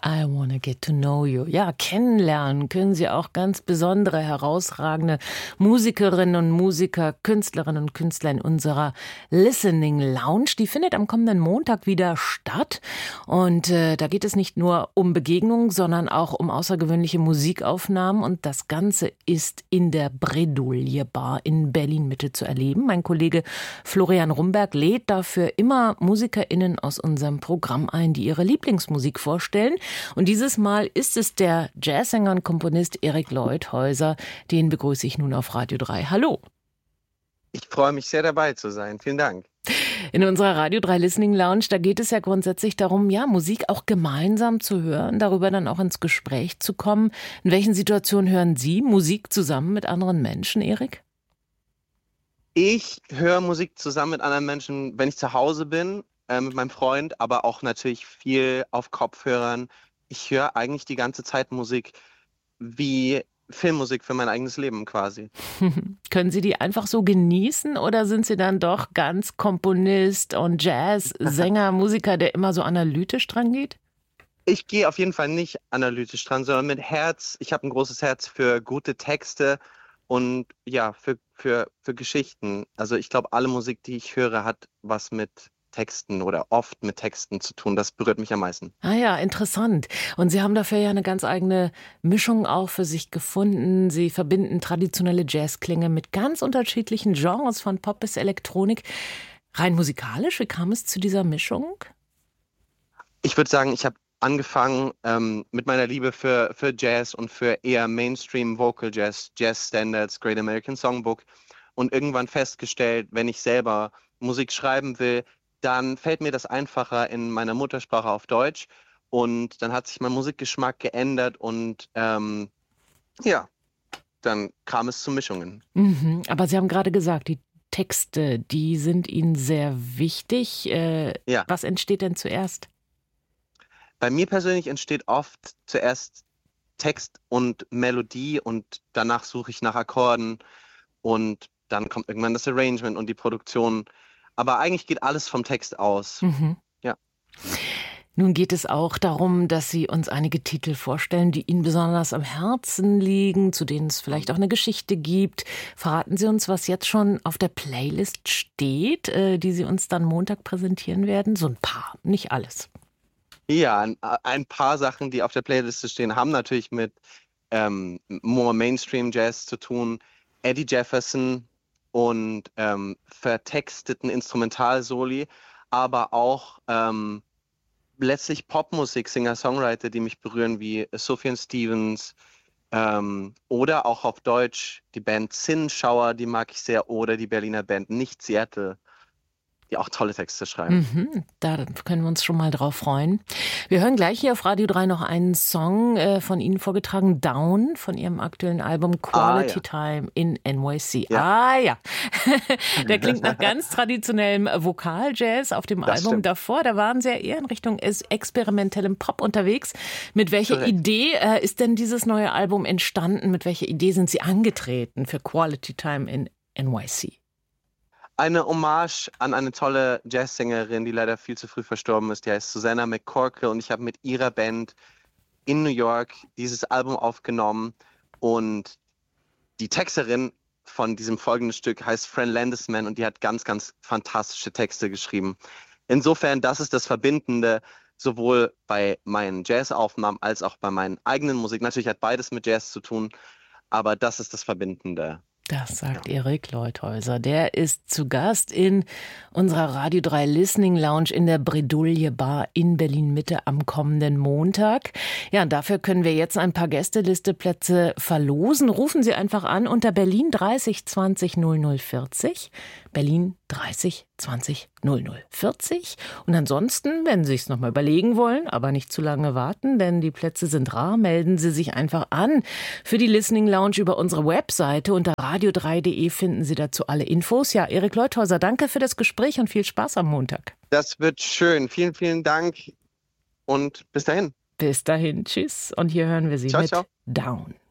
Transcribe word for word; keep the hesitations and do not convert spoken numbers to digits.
I wanna get to know you. Ja, kennenlernen können Sie auch ganz besondere, herausragende Musikerinnen und Musiker, Künstlerinnen und Künstler in unserer Listening Lounge. Die findet am kommenden Montag wieder statt. Und äh, da geht es nicht nur um Begegnungen, sondern auch um außergewöhnliche Musikaufnahmen. Und das Ganze ist in der Bredouille Bar in Berlin-Mitte zu erleben. Mein Kollege Florian Rumberg lädt dafür immer MusikerInnen aus unserem Programm ein, die ihre Lieblingsmusik vorstellen. Und dieses Mal ist es der Jazzsänger und Komponist Erik Leuthäuser. Den begrüße ich nun auf Radio drei. Hallo. Ich freue mich sehr, dabei zu sein. Vielen Dank. In unserer Radio drei Listening Lounge, da geht es ja grundsätzlich darum, ja, Musik auch gemeinsam zu hören, darüber dann auch ins Gespräch zu kommen. In welchen Situationen hören Sie Musik zusammen mit anderen Menschen, Erik? Ich höre Musik zusammen mit anderen Menschen, wenn ich zu Hause bin, äh, mit meinem Freund, aber auch natürlich viel auf Kopfhörern. Ich höre eigentlich die ganze Zeit Musik wie Filmmusik für mein eigenes Leben quasi. Können Sie die einfach so genießen oder sind Sie dann doch ganz Komponist und Jazz-Sänger, Musiker, der immer so analytisch dran geht? Ich gehe auf jeden Fall nicht analytisch dran, sondern mit Herz. Ich habe ein großes Herz für gute Texte und ja, für, für, für Geschichten. Also ich glaube, alle Musik, die ich höre, hat was mit Texten oder oft mit Texten zu tun. Das berührt mich am meisten. Ah ja, interessant. Und Sie haben dafür ja eine ganz eigene Mischung auch für sich gefunden. Sie verbinden traditionelle Jazzklänge mit ganz unterschiedlichen Genres, von Pop bis Elektronik. Rein musikalisch, wie kam es zu dieser Mischung? Ich würde sagen, ich habe angefangen ähm, mit meiner Liebe für, für Jazz und für eher Mainstream Vocal Jazz, Jazz Standards, Great American Songbook und irgendwann festgestellt, wenn ich selber Musik schreiben will, dann fällt mir das einfacher in meiner Muttersprache auf Deutsch und dann hat sich mein Musikgeschmack geändert und ähm, ja, dann kam es zu Mischungen. Mhm, aber Sie haben gerade gesagt, die Texte, die sind Ihnen sehr wichtig. Äh, ja. Was entsteht denn zuerst? Bei mir persönlich entsteht oft zuerst Text und Melodie und danach suche ich nach Akkorden und dann kommt irgendwann das Arrangement und die Produktion. Aber eigentlich geht alles vom Text aus. Mhm. Ja. Nun geht es auch darum, dass Sie uns einige Titel vorstellen, die Ihnen besonders am Herzen liegen, zu denen es vielleicht auch eine Geschichte gibt. Verraten Sie uns, was jetzt schon auf der Playlist steht, die Sie uns dann Montag präsentieren werden? So ein paar, nicht alles. Ja, ein, ein paar Sachen, die auf der Playliste stehen, haben natürlich mit ähm, more Mainstream Jazz zu tun. Eddie Jefferson und ähm, vertexteten Instrumentalsoli, aber auch ähm, letztlich Popmusik, Singer-Songwriter, die mich berühren, wie Sufjan Stevens ähm, oder auch auf Deutsch die Band Zinnschauer, die mag ich sehr, oder die Berliner Band Nicht Seattle, die auch tolle Texte schreiben. Mhm, da können wir uns schon mal drauf freuen. Wir hören gleich hier auf Radio drei noch einen Song äh, von Ihnen vorgetragen, Down, von Ihrem aktuellen Album Quality ah, ja. Time in N Y C. Ja. Ah ja, der klingt nach ganz traditionellem Vokaljazz auf dem das Album stimmt. Davor. Da waren Sie ja eher in Richtung experimentellem Pop unterwegs. Mit welcher Correct. Idee äh, ist denn dieses neue Album entstanden? Mit welcher Idee sind Sie angetreten für Quality Time in N Y C? Eine Hommage an eine tolle Jazzsängerin, die leider viel zu früh verstorben ist. Die heißt Susanna McCorkle und ich habe mit ihrer Band in New York dieses Album aufgenommen. Und die Texterin von diesem folgenden Stück heißt Fran Landesman und die hat ganz, ganz fantastische Texte geschrieben. Insofern, das ist das Verbindende, sowohl bei meinen Jazzaufnahmen als auch bei meinen eigenen Musik. Natürlich hat beides mit Jazz zu tun, aber das ist das Verbindende. Das sagt ja. Erik Leuthäuser. Der ist zu Gast in unserer Radio drei Listening Lounge in der Bredouille Bar in Berlin-Mitte am kommenden Montag. Ja, und dafür können wir jetzt ein paar Gästelisteplätze verlosen. Rufen Sie einfach an unter Berlin dreißig zwanzig null null vierzig. Berlin dreißig zwanzig null null vierzig. Und ansonsten, wenn Sie sich's noch mal überlegen wollen, aber nicht zu lange warten, denn die Plätze sind rar, melden Sie sich einfach an für die Listening Lounge über unsere Webseite. Unter radio drei punkt de finden Sie dazu alle Infos. Ja, Erik Leuthäuser, danke für das Gespräch und viel Spaß am Montag. Das wird schön. Vielen, vielen Dank und bis dahin. Bis dahin, tschüss. Und hier hören wir Sie ciao, mit ciao. Down.